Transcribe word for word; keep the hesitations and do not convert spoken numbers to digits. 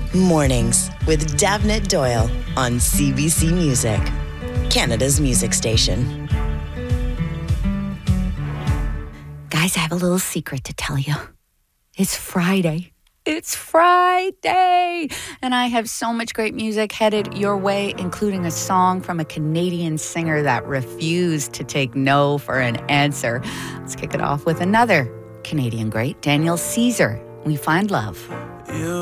Mornings with Davnit Doyle on C B C Music, Canada's music station. Guys, I have a little secret to tell you. It's Friday. It's Friday. And I have so much great music headed your way, including a song from a Canadian singer that refused to take no for an answer. Let's kick it off with another Canadian great, Daniel Caesar. We Find Love. You